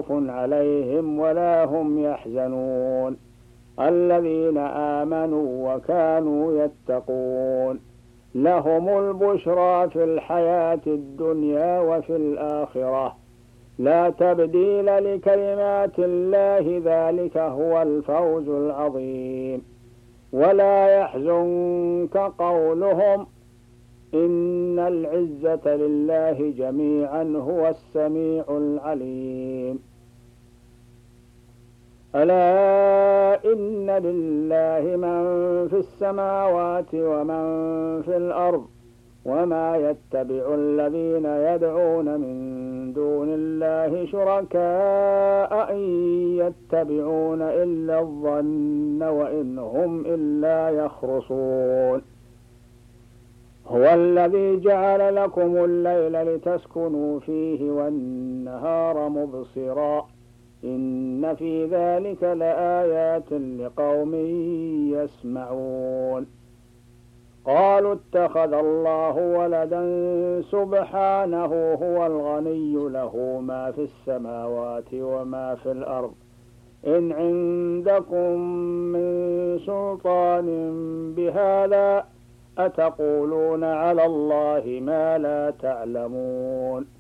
عليهم ولا هم يحزنون الذين آمنوا وكانوا يتقون لهم البشرى في الحياة الدنيا وفي الآخرة لا تبديل لكلمات الله ذلك هو الفوز العظيم ولا يحزنك قولهم إن العزة لله جميعا هو السميع العليم ألا إن لله من في السماوات ومن في الأرض وما يتبع الذين يدعون من دون الله شركاء إن يتبعون إلا الظن وإن هم إلا يخرصون هو الذي جعل لكم الليل لتسكنوا فيه والنهار مبصرا إن في ذلك لآيات لقوم يسمعون قالوا اتخذ الله ولدا سبحانه هو الغني له ما في السماوات وما في الأرض إن عندكم من سلطان بهذا أتقولون على الله ما لا تعلمون